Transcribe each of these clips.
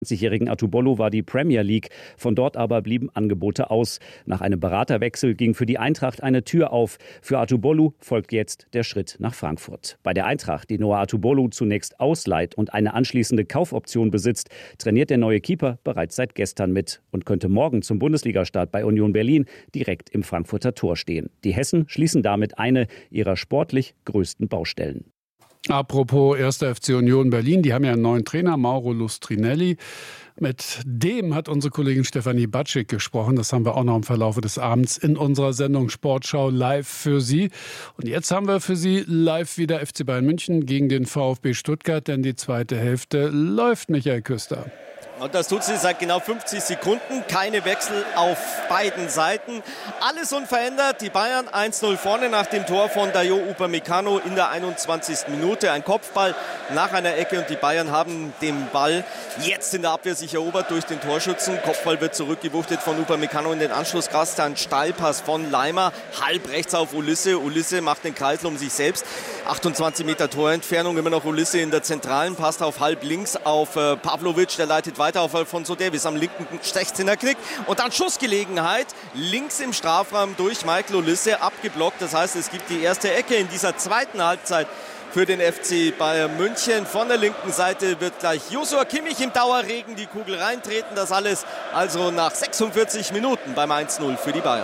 20-jährigen Atubolu war die Premier League. Von dort aber blieben Angebote aus. Nach einem Beraterwechsel ging für die Eintracht eine Tür auf. Für Atubolu folgt jetzt der Schritt nach Frankfurt. Bei der Eintracht, die Noah Atubolu zunächst ausleiht und eine anschließende Kaufoption besitzt, trainiert der neue Keeper bereits seit gestern mit und könnte morgen zum Bundesligastart bei Union Berlin direkt im Frankfurter Tor stehen. Die Hessen schließen damit eine ihrer sportlich größten Baustellen. Apropos 1. FC Union Berlin, die haben ja einen neuen Trainer, Mauro Lustrinelli. Mit dem hat unsere Kollegin Stefanie Batschik gesprochen. Das haben wir auch noch im Verlauf des Abends in unserer Sendung Sportschau live für Sie. Und jetzt haben wir für Sie live wieder FC Bayern München gegen den VfB Stuttgart, denn die zweite Hälfte läuft, Michael Küster. Und das tut sie seit genau 50 Sekunden. Keine Wechsel auf beiden Seiten. Alles unverändert. Die Bayern 1-0 vorne nach dem Tor von Dayot Upamecano in der 21. Minute. Ein Kopfball nach einer Ecke und die Bayern haben den Ball jetzt in der Abwehr sich erobert durch den Torschützen. Kopfball wird zurückgewuchtet von Upamecano in den Anschlusskreis. Ein Steilpass von Leimer. Halb rechts auf Ulisse. Ulisse macht den Kreisel um sich selbst. 28 Meter Torentfernung. Immer noch Ulisse in der Zentralen. Passt auf halb links auf Pavlovic. Der leitet weiter auf Alphonso Davies am linken 16er Knick und dann Schussgelegenheit links im Strafraum durch Michael Olise abgeblockt. Das heißt, es gibt die erste Ecke in dieser zweiten Halbzeit für den FC Bayern München. Von der linken Seite wird gleich Joshua Kimmich im Dauerregen die Kugel reintreten. Das alles also nach 46 Minuten beim 1-0 für die Bayern.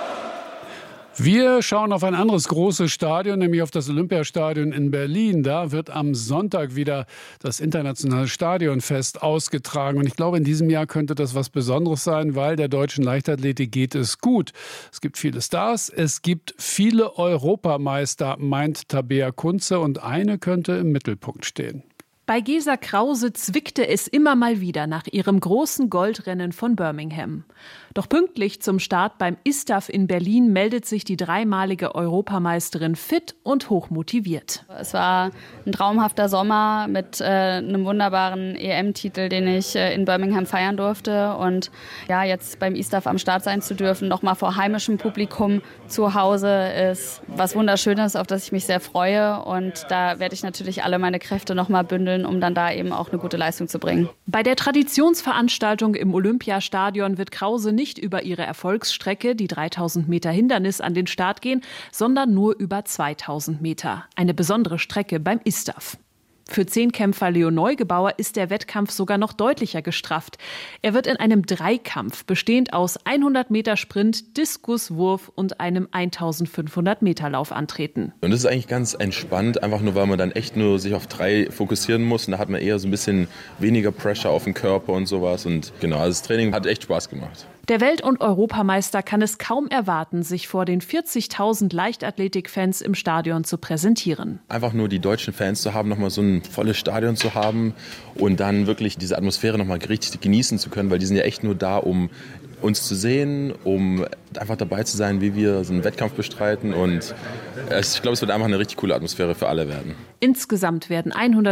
Wir schauen auf ein anderes großes Stadion, nämlich auf das Olympiastadion in Berlin. Da wird am Sonntag wieder das internationale Stadionfest ausgetragen. Und ich glaube, in diesem Jahr könnte das was Besonderes sein, weil der deutschen Leichtathletik geht es gut. Es gibt viele Stars, es gibt viele Europameister, meint Tabea Kunze, und eine könnte im Mittelpunkt stehen. Bei Gesa Krause zwickte es immer mal wieder nach ihrem großen Goldrennen von Birmingham. Doch pünktlich zum Start beim ISTAF in Berlin meldet sich die dreimalige Europameisterin fit und hochmotiviert. Es war ein traumhafter Sommer mit einem wunderbaren EM-Titel, den ich in Birmingham feiern durfte. Und ja, jetzt beim ISTAF am Start sein zu dürfen, nochmal vor heimischem Publikum zu Hause, ist was Wunderschönes, auf das ich mich sehr freue. Und da werde ich natürlich alle meine Kräfte nochmal bündeln, um dann da eben auch eine gute Leistung zu bringen. Bei der Traditionsveranstaltung im Olympiastadion wird Krause nicht über ihre Erfolgsstrecke, die 3000 Meter Hindernis, an den Start gehen, sondern nur über 2000 Meter. Eine besondere Strecke beim ISTAF. Für Zehnkämpfer Leo Neugebauer ist der Wettkampf sogar noch deutlicher gestrafft. Er wird in einem Dreikampf, bestehend aus 100 Meter Sprint, Diskuswurf und einem 1500 Meter Lauf antreten. Und das ist eigentlich ganz entspannt, einfach nur, weil man dann echt nur sich auf 3 fokussieren muss. Und da hat man eher so ein bisschen weniger Pressure auf den Körper und sowas. Und genau, also das Training hat echt Spaß gemacht. Der Welt- und Europameister kann es kaum erwarten, sich vor den 40.000 Leichtathletik-Fans im Stadion zu präsentieren. Einfach nur die deutschen Fans zu haben, nochmal so ein volles Stadion zu haben und dann wirklich diese Atmosphäre nochmal richtig genießen zu können, weil die sind ja echt nur da, um uns zu sehen, um einfach dabei zu sein, wie wir so einen Wettkampf bestreiten. Und ich glaube, es wird einfach eine richtig coole Atmosphäre für alle werden. Insgesamt werden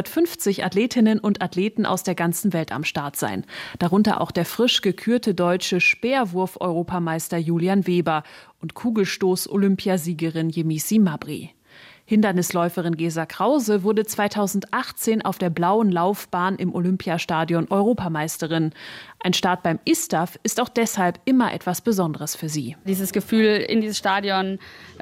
150 Athletinnen und Athleten aus der ganzen Welt am Start sein. Darunter auch der frisch gekürte deutsche Speerwurf-Europameister Julian Weber und Kugelstoß-Olympiasiegerin Yemisi Mabry. Hindernisläuferin Gesa Krause wurde 2018 auf der blauen Laufbahn im Olympiastadion Europameisterin. Ein Start beim ISTAF ist auch deshalb immer etwas Besonderes für sie. Dieses Gefühl, in dieses Stadion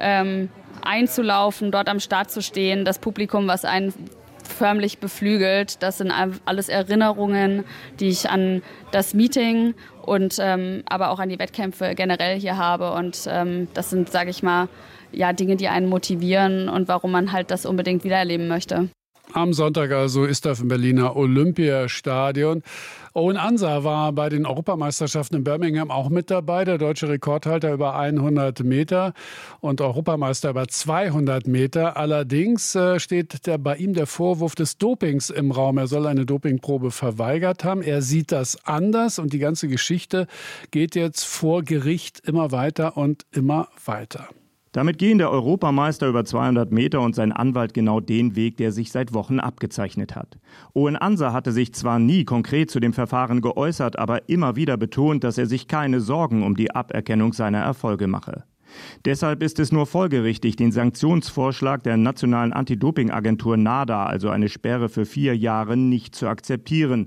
einzulaufen, dort am Start zu stehen, das Publikum, was einen förmlich beflügelt, das sind alles Erinnerungen, die ich an das Meeting und aber auch an die Wettkämpfe generell hier habe. Und das sind, sage ich mal, ja, Dinge, die einen motivieren und warum man halt das unbedingt wiedererleben möchte. Am Sonntag also ISTAF im Berliner Olympiastadion. Owen Ansa war bei den Europameisterschaften in Birmingham auch mit dabei, der deutsche Rekordhalter über 100 Meter und Europameister über 200 Meter. Allerdings steht bei ihm der Vorwurf des Dopings im Raum. Er soll eine Dopingprobe verweigert haben. Er sieht das anders und die ganze Geschichte geht jetzt vor Gericht immer weiter und immer weiter. Damit gehen der Europameister über 200 Meter und sein Anwalt genau den Weg, der sich seit Wochen abgezeichnet hat. Owen Ansa hatte sich zwar nie konkret zu dem Verfahren geäußert, aber immer wieder betont, dass er sich keine Sorgen um die Aberkennung seiner Erfolge mache. Deshalb ist es nur folgerichtig, den Sanktionsvorschlag der nationalen Anti-Doping-Agentur NADA, also eine Sperre für 4 Jahre, nicht zu akzeptieren.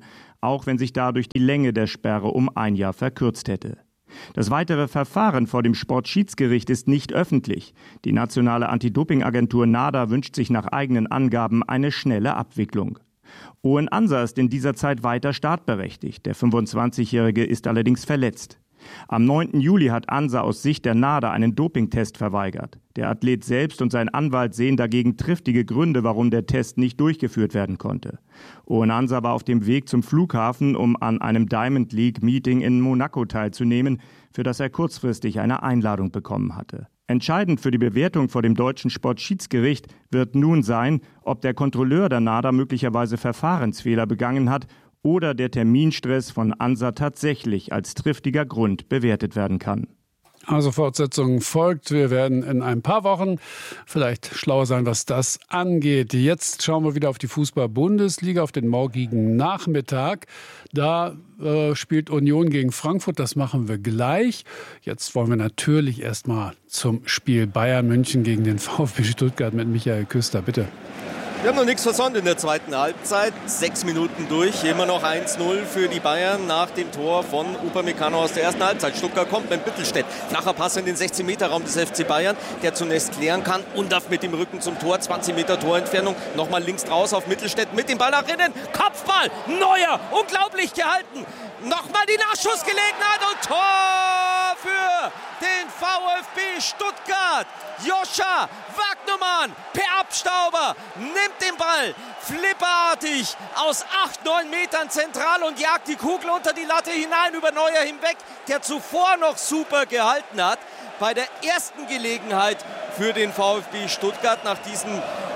auch wenn sich dadurch die Länge der Sperre um 1 Jahr verkürzt hätte. Das weitere Verfahren vor dem Sportschiedsgericht ist nicht öffentlich. Die nationale Anti-Doping-Agentur NADA wünscht sich nach eigenen Angaben eine schnelle Abwicklung. Owen Ansa ist in dieser Zeit weiter startberechtigt. Der 25-Jährige ist allerdings verletzt. Am 9. Juli hat Ansa aus Sicht der NADA einen Dopingtest verweigert. Der Athlet selbst und sein Anwalt sehen dagegen triftige Gründe, warum der Test nicht durchgeführt werden konnte. Owen Ansa war auf dem Weg zum Flughafen, um an einem Diamond League Meeting in Monaco teilzunehmen, für das er kurzfristig eine Einladung bekommen hatte. Entscheidend für die Bewertung vor dem deutschen Sportschiedsgericht wird nun sein, ob der Kontrolleur der NADA möglicherweise Verfahrensfehler begangen hat oder der Terminstress von Ansa tatsächlich als triftiger Grund bewertet werden kann. Also Fortsetzung folgt. Wir werden in ein paar Wochen vielleicht schlauer sein, was das angeht. Jetzt schauen wir wieder auf die Fußball-Bundesliga, auf den morgigen Nachmittag. Da spielt Union gegen Frankfurt. Das machen wir gleich. Jetzt wollen wir natürlich erstmal zum Spiel Bayern München gegen den VfB Stuttgart mit Michael Küster. Bitte. Wir haben noch nichts versäumt in der zweiten Halbzeit. 6 Minuten durch, immer noch 1-0 für die Bayern nach dem Tor von Upamecano aus der ersten Halbzeit. Stuttgart kommt mit Mittelstädt. Flacher Pass in den 16-Meter-Raum des FC Bayern, der zunächst klären kann. Undaf mit dem Rücken zum Tor, 20 Meter Torentfernung. Nochmal links raus auf Mittelstädt mit dem Ball nach innen. Kopfball, Neuer, unglaublich gehalten. Nochmal die Nachschussgelegenheit und Tor für den VfB Stuttgart. Joscha Wagnermann per Abstauber nimmt den Ball flipperartig aus 8-9 Metern zentral und jagt die Kugel unter die Latte hinein über Neuer hinweg, der zuvor noch super gehalten hat. Bei der ersten Gelegenheit für den VfB Stuttgart nach diesem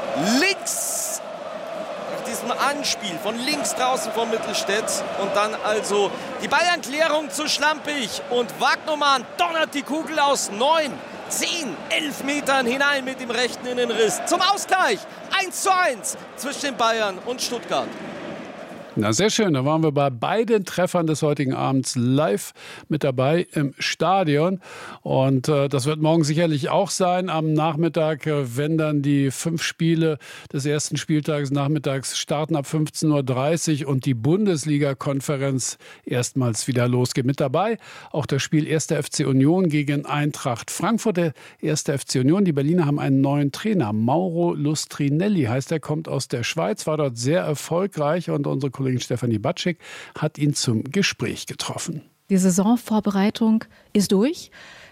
Anspiel von links draußen von Mittelstädt und dann also die Bayern-Klärung zu schlampig und Wagnermann donnert die Kugel aus 9, 10, 11 Metern hinein mit dem rechten Innenriss zum Ausgleich 1:1 zwischen den Bayern und Stuttgart. Na, sehr schön. Da waren wir bei beiden Treffern des heutigen Abends live mit dabei im Stadion. Und das wird morgen sicherlich auch sein. Am Nachmittag, wenn dann die 5 Spiele des ersten Spieltages nachmittags starten ab 15:30 Uhr und die Bundesliga-Konferenz erstmals wieder losgeht. Mit dabei auch das Spiel 1. FC Union gegen Eintracht Frankfurt. Der 1. FC Union, die Berliner haben einen neuen Trainer. Mauro Lustrinelli heißt er, kommt aus der Schweiz, war dort sehr erfolgreich und unsere Kollegin Stefanie Batschik hat ihn zum Gespräch getroffen. Die Saisonvorbereitung ist durch.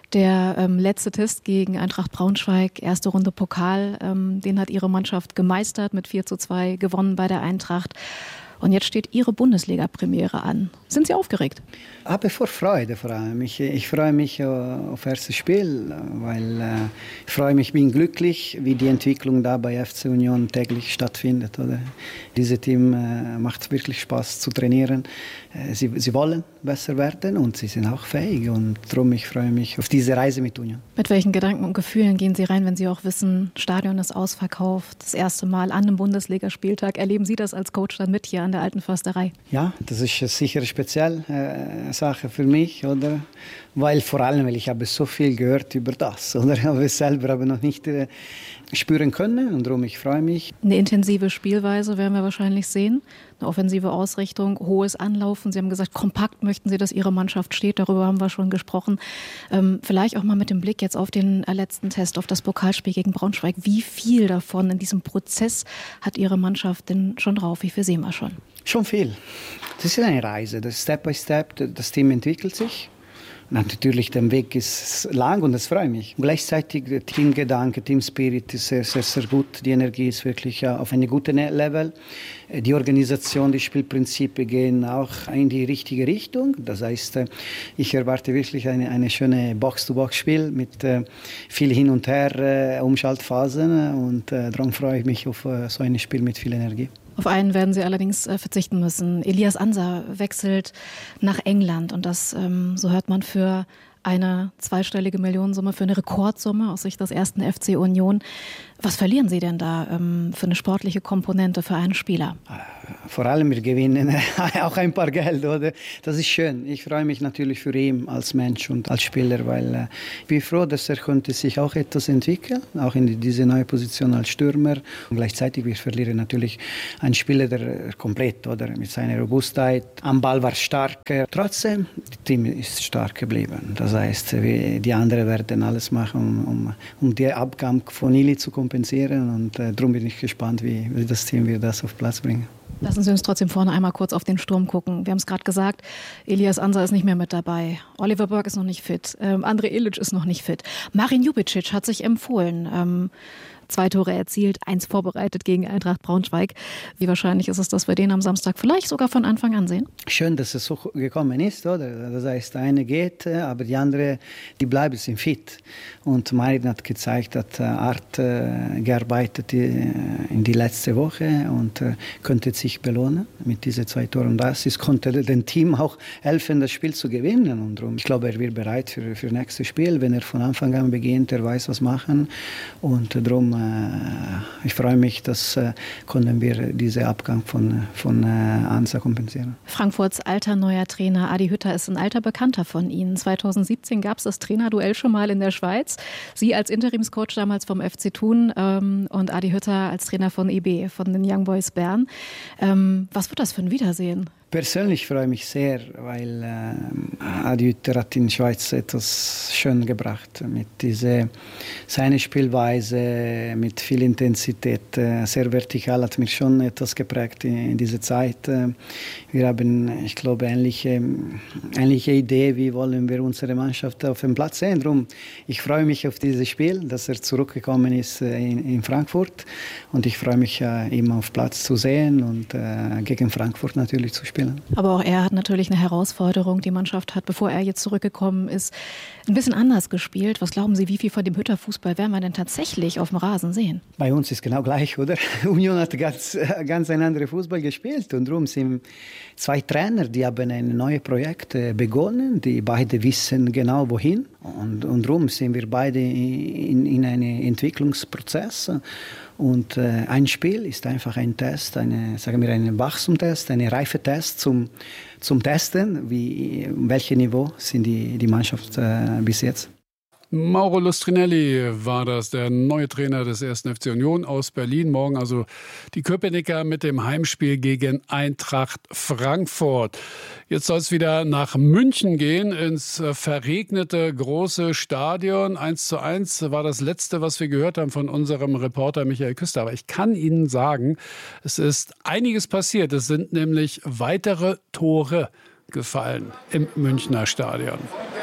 Der letzte Test gegen Eintracht Braunschweig, erste Runde Pokal, den hat ihre Mannschaft gemeistert, mit 4:2 gewonnen bei der Eintracht. Und jetzt steht Ihre Bundesliga-Premiere an. Sind Sie aufgeregt? Habe Vorfreude vor allem. Ich freue mich auf das erste Spiel, weil ich freue mich, bin glücklich, wie die Entwicklung da bei FC Union täglich stattfindet. Oder? Dieses Team macht wirklich Spaß zu trainieren. Sie wollen besser werden und sie sind auch fähig. Und darum ich freue mich auf diese Reise mit Union. Mit welchen Gedanken und Gefühlen gehen Sie rein, wenn Sie auch wissen, Stadion ist ausverkauft, das erste Mal an einem Bundesligaspieltag? Erleben Sie das als Coach dann mit hier an der Alten Försterei? Ja, das ist sicher eine spezielle Sache für mich, oder? Weil ich habe so viel gehört über das, oder? Aber ich selber habe noch nicht spüren können und darum ich freue mich. Eine intensive Spielweise werden wir wahrscheinlich sehen, eine offensive Ausrichtung, hohes Anlaufen. Sie haben gesagt, kompakt möchten Sie, dass Ihre Mannschaft steht, darüber haben wir schon gesprochen. Vielleicht auch mal mit dem Blick jetzt auf den letzten Test, auf das Pokalspiel gegen Braunschweig. Wie viel davon in diesem Prozess hat Ihre Mannschaft denn schon drauf? Wie viel sehen wir schon? Schon viel. Das ist eine Reise, das Step by Step, das Team entwickelt sich. Natürlich, der Weg ist lang und das freut mich. Gleichzeitig der Teamgedanke, Teamspirit ist sehr, sehr, sehr gut. Die Energie ist wirklich auf einem guten Level. Die Organisation, die Spielprinzipien gehen auch in die richtige Richtung. Das heißt, ich erwarte wirklich eine schöne Box-to-Box-Spiel mit viel Hin und Her, Umschaltphasen und darum freue ich mich auf so ein Spiel mit viel Energie. Auf einen werden Sie allerdings verzichten müssen. Elias Ansa wechselt nach England und das, so hört man, für eine zweistellige Millionensumme, für eine Rekordsumme aus Sicht des 1. FC Union. Was verlieren Sie denn da für eine sportliche Komponente für einen Spieler? Vor allem, wir gewinnen auch ein paar Geld, oder? Das ist schön. Ich freue mich natürlich für ihn als Mensch und als Spieler, weil ich bin froh, dass er konnte sich auch etwas entwickeln, auch in diese neue Position als Stürmer. Und gleichzeitig, wir verlieren natürlich einen Spieler, der komplett, oder? Mit seiner Robustheit. Am Ball war stark. Trotzdem, das Team ist stark geblieben. Das heißt, die anderen werden alles machen, um den Abgang von Ili zu kompensieren. Und darum bin ich gespannt, wie das Team wird das auf Platz bringen. Lassen Sie uns trotzdem vorne einmal kurz auf den Sturm gucken. Wir haben es gerade gesagt, Elias Ansa ist nicht mehr mit dabei. Oliver Burke ist noch nicht fit. Andrej Ilić ist noch nicht fit. Marin Ljubicic hat sich empfohlen. 2 Tore erzielt, 1 vorbereitet gegen Eintracht Braunschweig. Wie wahrscheinlich ist es, dass wir den am Samstag vielleicht sogar von Anfang an sehen? Schön, dass es so gekommen ist, oder? Das heißt, der eine geht, aber die andere, die bleiben sind fit. Und Marin hat gezeigt, hat hart gearbeitet in die letzte Woche und könnte sich belohnen mit diesen 2 Toren. Und das konnte dem Team auch helfen, das Spiel zu gewinnen. Und darum, ich glaube, er wird bereit für das nächste Spiel. Wenn er von Anfang an beginnt, er weiß, was machen. Und darum ich freue mich, dass können wir diesen Abgang von Ansa kompensieren. Frankfurts alter neuer Trainer Adi Hütter ist ein alter Bekannter von Ihnen. 2017 gab es das Trainerduell schon mal in der Schweiz. Sie als Interimscoach damals vom FC Thun und Adi Hütter als Trainer von IB, von den Young Boys Bern. Was wird das für ein Wiedersehen? Persönlich freue ich mich sehr, weil Adi Hütter hat in der Schweiz etwas schön gebracht. Mit seiner Spielweise, mit viel Intensität, sehr vertikal, hat mich schon etwas geprägt in dieser Zeit. Wir haben, ich glaube, ähnliche Idee, wie wollen wir unsere Mannschaft auf dem Platz sehen. Darum, ich freue mich auf dieses Spiel, dass er zurückgekommen ist in Frankfurt. Und ich freue mich, ihn auf Platz zu sehen und gegen Frankfurt natürlich zu spielen. Aber auch er hat natürlich eine Herausforderung. Die Mannschaft hat, bevor er jetzt zurückgekommen ist, ein bisschen anders gespielt. Was glauben Sie, wie viel von dem Hütter-Fußball werden wir denn tatsächlich auf dem Rasen sehen? Bei uns ist genau gleich, oder? Union hat ganz ein anderes Fußball gespielt. Und darum sind 2 Trainer, die haben ein neues Projekt begonnen. Die beide wissen genau, wohin. Und darum sind wir beide in einem Entwicklungsprozess. Und ein Spiel ist einfach ein Test, ein Wachstumstest, ein Reifetest zum Testen, welches Niveau sind die Mannschaft bis jetzt. Mauro Lustrinelli war das, der neue Trainer des 1. FC Union aus Berlin. Morgen also die Köpenicker mit dem Heimspiel gegen Eintracht Frankfurt. Jetzt soll es wieder nach München gehen, ins verregnete große Stadion. 1:1 war das Letzte, was wir gehört haben von unserem Reporter Michael Küster. Aber ich kann Ihnen sagen, es ist einiges passiert. Es sind nämlich weitere Tore gefallen im Münchner Stadion.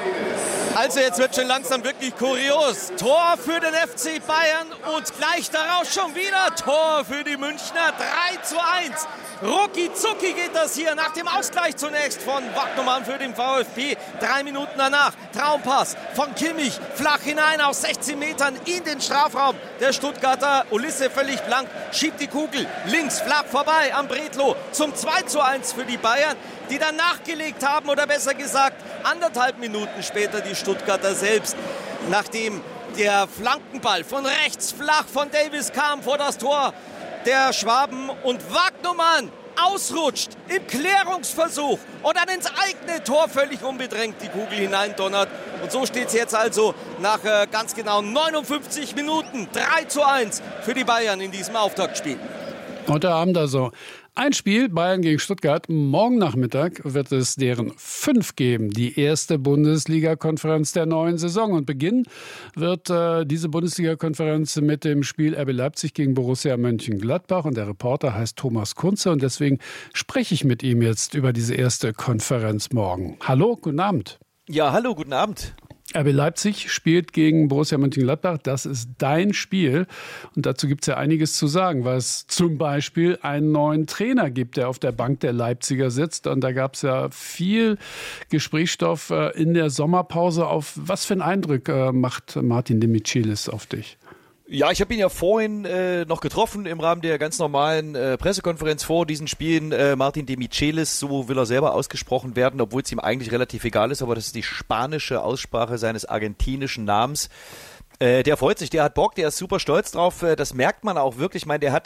Also jetzt wird schon langsam wirklich kurios. Tor für den FC Bayern und gleich daraus schon wieder Tor für die Münchner. 3:1. Rucki zucki geht das hier nach dem Ausgleich zunächst von Wagnumann für den VfB. 3 Minuten danach Traumpass von Kimmich flach hinein aus 16 Metern in den Strafraum. Der Stuttgarter Ulisse völlig blank, schiebt die Kugel links flach vorbei am Bredlow zum 2:1 für die Bayern, die dann nachgelegt haben, oder besser gesagt 1,5 Minuten später die Stuttgarter selbst, nachdem der Flankenball von rechts flach von Davis kam vor das Tor der Schwaben und Wagnumann ausrutscht im Klärungsversuch und dann ins eigene Tor völlig unbedrängt die Kugel hineindonnert. Und so steht es jetzt also nach ganz genau 59 Minuten 3:1 für die Bayern in diesem Auftaktspiel. Heute Abend also ein Spiel, Bayern gegen Stuttgart. Morgen Nachmittag wird es deren 5 geben. Die erste Bundesliga-Konferenz der neuen Saison. Und beginnen wird diese Bundesliga-Konferenz mit dem Spiel RB Leipzig gegen Borussia Mönchengladbach. Und der Reporter heißt Thomas Kunze. Und deswegen spreche ich mit ihm jetzt über diese erste Konferenz morgen. Hallo, guten Abend. Ja, hallo, guten Abend. RB Leipzig spielt gegen Borussia Mönchengladbach. Das ist dein Spiel. Und dazu gibt es ja einiges zu sagen, weil es zum Beispiel einen neuen Trainer gibt, der auf der Bank der Leipziger sitzt. Und da gab es ja viel Gesprächsstoff in der Sommerpause. Auf was für einen Eindruck macht Martin de Michelis auf dich? Ja, ich habe ihn ja vorhin noch getroffen im Rahmen der ganz normalen Pressekonferenz vor diesen Spielen. Martin de Michelis, so will er selber ausgesprochen werden, obwohl es ihm eigentlich relativ egal ist, aber das ist die spanische Aussprache seines argentinischen Namens. Der freut sich, der hat Bock, der ist super stolz drauf. Das merkt man auch wirklich. Ich meine, der hat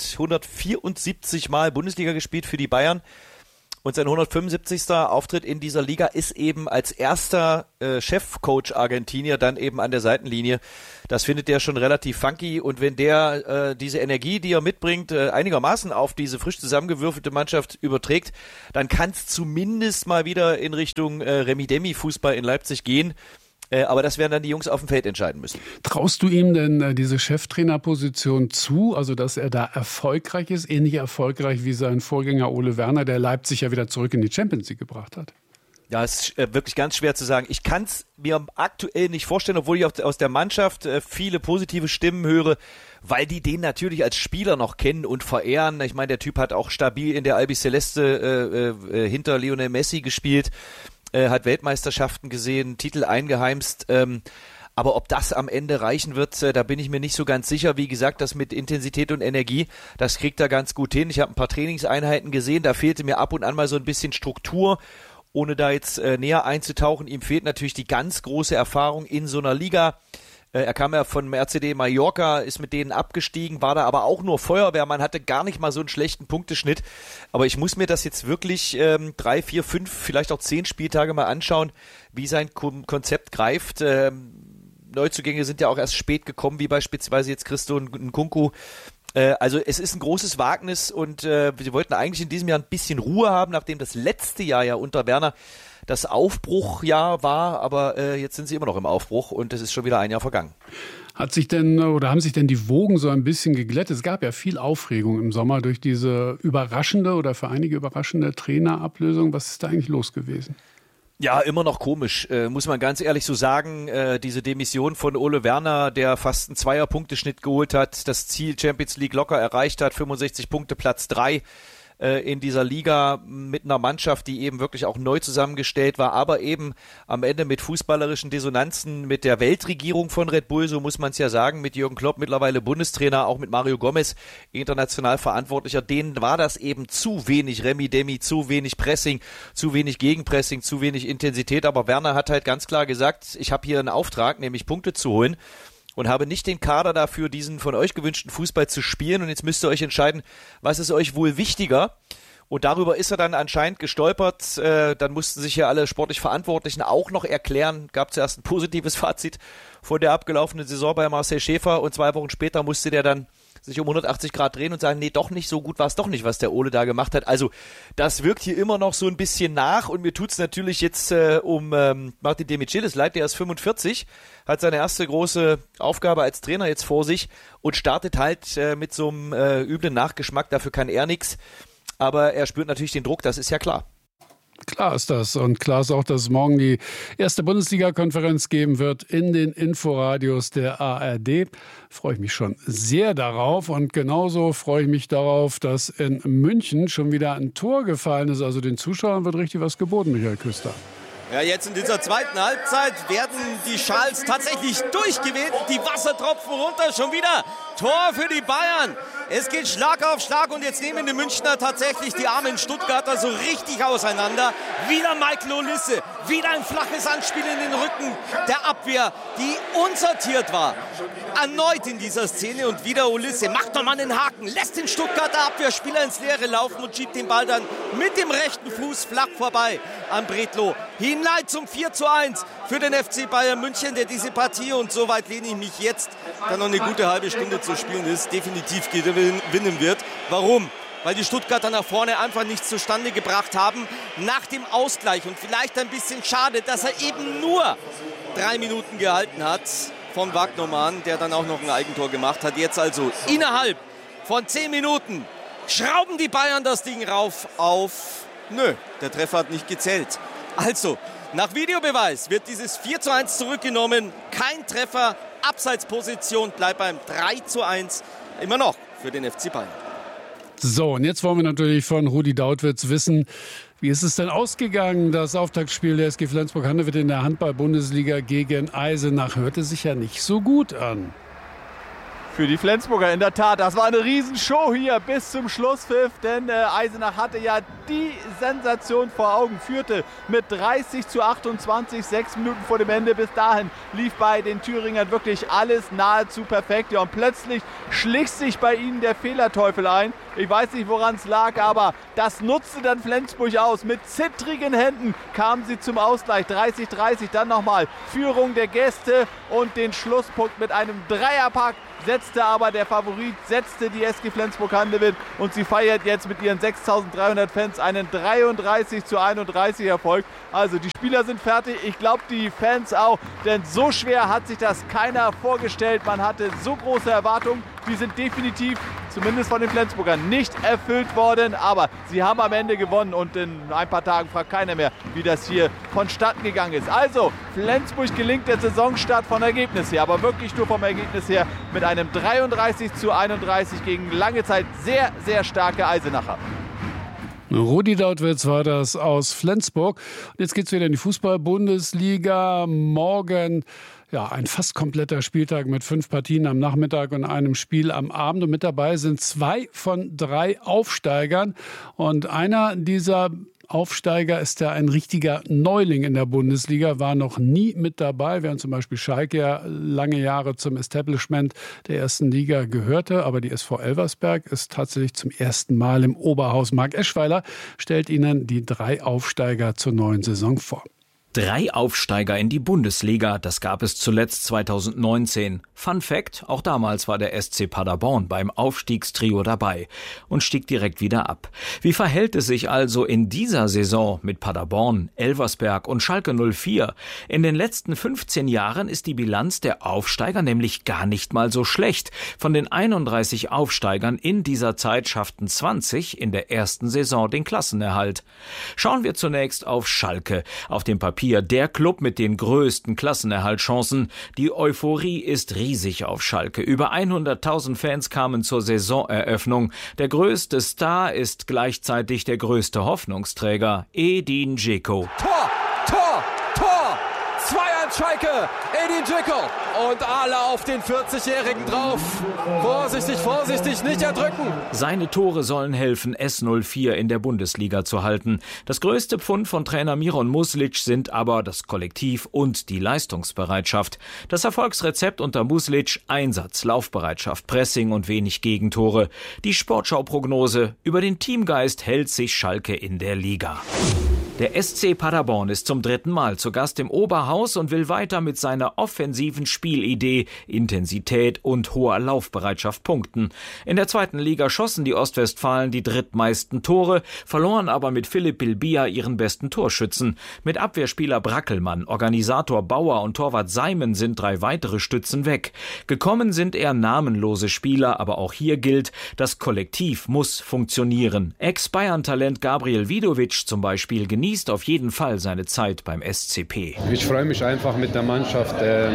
174 Mal Bundesliga gespielt für die Bayern. Und sein 175. Auftritt in dieser Liga ist eben als erster Chefcoach Argentinier dann eben an der Seitenlinie. Das findet der schon relativ funky. Und wenn der diese Energie, die er mitbringt, einigermaßen auf diese frisch zusammengewürfelte Mannschaft überträgt, dann kann es zumindest mal wieder in Richtung Remi-Demi-Fußball in Leipzig gehen. Aber das werden dann die Jungs auf dem Feld entscheiden müssen. Traust du ihm denn diese Cheftrainerposition zu, also dass er da erfolgreich ist, ähnlich erfolgreich wie sein Vorgänger Ole Werner, der Leipzig ja wieder zurück in die Champions League gebracht hat? Ja, es ist wirklich ganz schwer zu sagen. Ich kann es mir aktuell nicht vorstellen, obwohl ich auch aus der Mannschaft viele positive Stimmen höre, weil die den natürlich als Spieler noch kennen und verehren. Ich meine, der Typ hat auch stabil in der Albiceleste hinter Lionel Messi gespielt. Hat Weltmeisterschaften gesehen, Titel eingeheimst, aber ob das am Ende reichen wird, da bin ich mir nicht so ganz sicher. Wie gesagt, das mit Intensität und Energie, das kriegt er ganz gut hin. Ich habe ein paar Trainingseinheiten gesehen, da fehlte mir ab und an mal so ein bisschen Struktur, ohne da jetzt näher einzutauchen. Ihm fehlt natürlich die ganz große Erfahrung in so einer Liga. Er kam ja von RCD Mallorca, ist mit denen abgestiegen, war da aber auch nur Feuerwehrmann, hatte gar nicht mal so einen schlechten Punkteschnitt. Aber ich muss mir das jetzt wirklich 3, 4, 5, vielleicht auch 10 Spieltage mal anschauen, wie sein Konzept greift. Neuzugänge sind ja auch erst spät gekommen, wie beispielsweise jetzt Christo Nkunku. Also es ist ein großes Wagnis und wir wollten eigentlich in diesem Jahr ein bisschen Ruhe haben, nachdem das letzte Jahr ja unter Werner das Aufbruchjahr war, aber jetzt sind sie immer noch im Aufbruch und es ist schon wieder ein Jahr vergangen. Haben sich denn die Wogen so ein bisschen geglättet? Es gab ja viel Aufregung im Sommer durch diese überraschende oder für einige überraschende Trainerablösung. Was ist da eigentlich los gewesen? Ja, immer noch komisch, muss man ganz ehrlich so sagen. Diese Demission von Ole Werner, der fast einen Zweierpunkteschnitt geholt hat, das Ziel Champions League locker erreicht hat, 65 Punkte, Platz 3. In dieser Liga mit einer Mannschaft, die eben wirklich auch neu zusammengestellt war, aber eben am Ende mit fußballerischen Dissonanzen mit der Weltregierung von Red Bull, so muss man es ja sagen, mit Jürgen Klopp mittlerweile Bundestrainer, auch mit Mario Gomez, international Verantwortlicher, denen war das eben zu wenig Remi-Demi, zu wenig Pressing, zu wenig Gegenpressing, zu wenig Intensität, aber Werner hat halt ganz klar gesagt, ich habe hier einen Auftrag, nämlich Punkte zu holen. Und habe nicht den Kader dafür, diesen von euch gewünschten Fußball zu spielen. Und jetzt müsst ihr euch entscheiden, was ist euch wohl wichtiger? Und darüber ist er dann anscheinend gestolpert. Dann mussten sich ja alle sportlich Verantwortlichen auch noch erklären. Gab zuerst ein positives Fazit vor der abgelaufenen Saison bei Marcel Schäfer. Und 2 Wochen später musste der dann sich um 180 Grad drehen und sagen, nee, doch nicht, so gut war es doch nicht, was der Ole da gemacht hat. Also das wirkt hier immer noch so ein bisschen nach und mir tut's natürlich jetzt um Martin Demichelis leid, der ist 45, hat seine erste große Aufgabe als Trainer jetzt vor sich und startet halt mit so einem üblen Nachgeschmack, dafür kann er nichts, aber er spürt natürlich den Druck, das ist ja klar. Klar ist das und klar ist auch, dass es morgen die erste Bundesliga-Konferenz geben wird in den Inforadios der ARD. Freue ich mich schon sehr darauf und genauso freue ich mich darauf, dass in München schon wieder ein Tor gefallen ist. Also den Zuschauern wird richtig was geboten, Michael Küster. Ja, jetzt in dieser zweiten Halbzeit werden die Schals tatsächlich durchgeweht. Die Wassertropfen runter, schon wieder Tor für die Bayern. Es geht Schlag auf Schlag und jetzt nehmen die Münchner tatsächlich die armen Stuttgarter so richtig auseinander. Wieder Michael Olisse, wieder ein flaches Anspiel in den Rücken der Abwehr, die unsortiert war. Erneut in dieser Szene und wieder Olisse, macht nochmal einen Haken, lässt den Stuttgarter Abwehrspieler ins Leere laufen und schiebt den Ball dann mit dem rechten Fuß flach vorbei an Bredlow. Hinein zum 4:1 für den FC Bayern München, der diese Partie, und so weit lehne ich mich jetzt, da noch eine gute halbe Stunde zu spielen ist, definitiv gewinnen wird. Warum? Weil die Stuttgarter nach vorne einfach nichts zustande gebracht haben nach dem Ausgleich. Und vielleicht ein bisschen schade, dass er eben nur 3 Minuten gehalten hat von Wagnermann, der dann auch noch ein Eigentor gemacht hat. Jetzt also innerhalb von 10 Minuten schrauben die Bayern das Ding rauf auf... Nö, der Treffer hat nicht gezählt. Also, nach Videobeweis wird dieses 4:1 zurückgenommen. Kein Treffer, Abseitsposition bleibt beim 3:1 immer noch für den FC Bayern. So, und jetzt wollen wir natürlich von Rudi Dautwitz wissen, wie ist es denn ausgegangen? Das Auftaktspiel der SG Flensburg-Handewitt in der Handball-Bundesliga gegen Eisenach hörte sich ja nicht so gut an. für die Flensburger. In der Tat, das war eine Riesenshow hier bis zum Schlusspfiff, denn Eisenach hatte ja die Sensation vor Augen, führte mit 30:28, 6 Minuten vor dem Ende. Bis dahin lief bei den Thüringern wirklich alles nahezu perfekt. Ja, und plötzlich schlich sich bei ihnen der Fehlerteufel ein. Ich weiß nicht, woran es lag, aber das nutzte dann Flensburg aus. Mit zittrigen Händen kamen sie zum Ausgleich. 30:30, dann nochmal Führung der Gäste und den Schlusspunkt mit einem Dreierpack setzte aber der Favorit, setzte die SG Flensburg-Handewitt und sie feiert jetzt mit ihren 6.300 Fans einen 33:31 Erfolg. Also die Spieler sind fertig, ich glaube die Fans auch, denn so schwer hat sich das keiner vorgestellt. Man hatte so große Erwartungen, die sind definitiv, zumindest von den Flensburgern, nicht erfüllt worden, aber sie haben am Ende gewonnen und in ein paar Tagen fragt keiner mehr, wie das hier vonstatten gegangen ist. Also Flensburg gelingt der Saisonstart vom Ergebnis her, aber wirklich nur vom Ergebnis her mit einem 33:31 gegen lange Zeit sehr, sehr starke Eisenacher. Rudi Dautwitz war das aus Flensburg. Und jetzt geht es wieder in die Fußball-Bundesliga. Morgen ein fast kompletter Spieltag mit 5 Partien am Nachmittag und einem Spiel am Abend. Und mit dabei sind 2 von 3 Aufsteigern. Und einer dieser Aufsteiger ist ja ein richtiger Neuling in der Bundesliga, war noch nie mit dabei, während zum Beispiel Schalke ja lange Jahre zum Establishment der ersten Liga gehörte. Aber die SV Elversberg ist tatsächlich zum ersten Mal im Oberhaus. Marc Eschweiler stellt Ihnen die 3 Aufsteiger zur neuen Saison vor. 3 Aufsteiger in die Bundesliga, das gab es zuletzt 2019. Fun Fact, auch damals war der SC Paderborn beim Aufstiegstrio dabei und stieg direkt wieder ab. Wie verhält es sich also in dieser Saison mit Paderborn, Elversberg und Schalke 04? In den letzten 15 Jahren ist die Bilanz der Aufsteiger nämlich gar nicht mal so schlecht. Von den 31 Aufsteigern in dieser Zeit schafften 20 in der ersten Saison den Klassenerhalt. Schauen wir zunächst auf Schalke. Auf dem Papier der Club mit den größten Klassenerhaltchancen. Die Euphorie ist riesig auf Schalke. Über 100.000 Fans kamen zur Saisoneröffnung. Der größte Star ist gleichzeitig der größte Hoffnungsträger, Edin Dzeko. Tor! 2-1 Schalke, Edin Dzeko und alle auf den 40-Jährigen drauf. Vorsichtig, nicht erdrücken. Seine Tore sollen helfen, S04 in der Bundesliga zu halten. Das größte Pfund von Trainer Miron Muslic sind aber das Kollektiv und die Leistungsbereitschaft. Das Erfolgsrezept unter Muslic: Einsatz, Laufbereitschaft, Pressing und wenig Gegentore. Die Sportschau-Prognose: über den Teamgeist hält sich Schalke in der Liga. Der SC Paderborn ist zum 3. Mal zu Gast im Oberhaus und will weiter mit seiner offensiven Spielidee, Intensität und hoher Laufbereitschaft punkten. In der 2. Liga schossen die Ostwestfalen die drittmeisten Tore, verloren aber mit Philipp Bilbia ihren besten Torschützen. Mit Abwehrspieler Brackelmann, Organisator Bauer und Torwart Seimen sind 3 weitere Stützen weg. Gekommen sind eher namenlose Spieler, aber auch hier gilt, das Kollektiv muss funktionieren. Ex-Bayern-Talent Gabriel Vidovic zum Beispiel genießt auf jeden Fall seine Zeit beim SCP. Ich freue mich einfach, mit der Mannschaft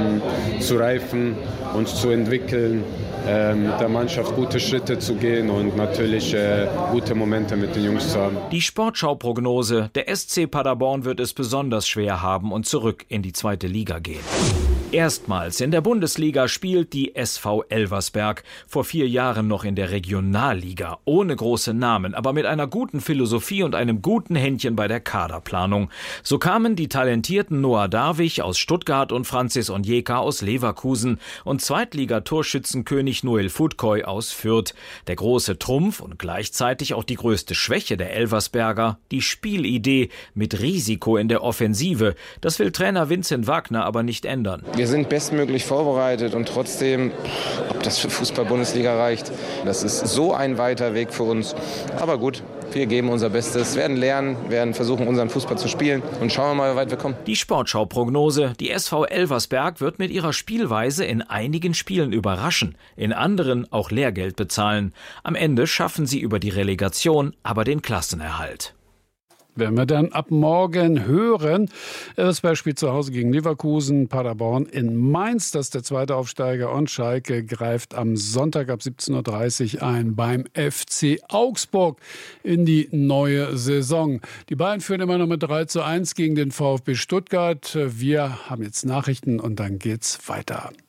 zu reifen, uns zu entwickeln, mit der Mannschaft gute Schritte zu gehen und natürlich gute Momente mit den Jungs zu haben. Die Sportschau-Prognose: der SC Paderborn wird es besonders schwer haben und zurück in die 2. Liga gehen. Erstmals in der Bundesliga spielt die SV Elversberg. Vor 4 Jahren noch in der Regionalliga. Ohne große Namen, aber mit einer guten Philosophie und einem guten Händchen bei der Kaderplanung. So kamen die talentierten Noah Darwig aus Stuttgart und Francis Onyeka aus Leverkusen und Zweitligatorschützenkönig Noel Futkoy aus Fürth. Der große Trumpf und gleichzeitig auch die größte Schwäche der Elversberger: die Spielidee mit Risiko in der Offensive. Das will Trainer Vincent Wagner aber nicht ändern. Wir sind bestmöglich vorbereitet und trotzdem, ob das für Fußball-Bundesliga reicht, das ist so ein weiter Weg für uns. Aber gut, wir geben unser Bestes, werden lernen, werden versuchen, unseren Fußball zu spielen und schauen wir mal, wie weit wir kommen. Die Sportschau-Prognose: die SV Elversberg wird mit ihrer Spielweise in einigen Spielen überraschen, in anderen auch Lehrgeld bezahlen. Am Ende schaffen sie über die Relegation aber den Klassenerhalt. Werden wir dann ab morgen hören. Elversberg spielt zu Hause gegen Leverkusen, Paderborn in Mainz. Das ist der 2. Aufsteiger, und Schalke greift am Sonntag ab 17.30 Uhr ein beim FC Augsburg in die neue Saison. Die Bayern führen immer noch mit 3:1 gegen den VfB Stuttgart. Wir haben jetzt Nachrichten und dann geht's weiter.